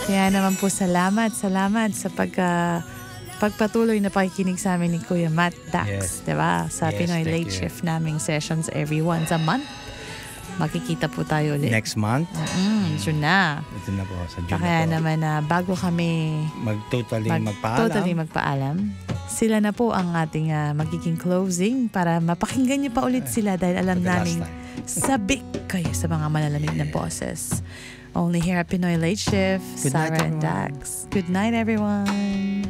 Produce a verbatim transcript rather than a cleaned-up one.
Kaya naman po salamat, salamat sa pag, uh, pagpatuloy na pakikinig sa amin ni Kuya Matt Dax, Yes. diba? Sa Yes, Pinoy thank Late you. Shift naming sessions every once a month. Makikita po tayo ulit. Next month. Mm, June na. Ito na po, sa June Kaya na po. naman na bago kami Mag-totally mag- magpaalam. totally magpaalam, sila na po ang ating uh, magiging closing para mapakinggan niyo pa ulit sila dahil alam For the last namin time. sabik kayo sa mga malalamig na boses. Only here at Pinoy Late Shift, Good night, Sarah and everyone. Dax. Good night, everyone.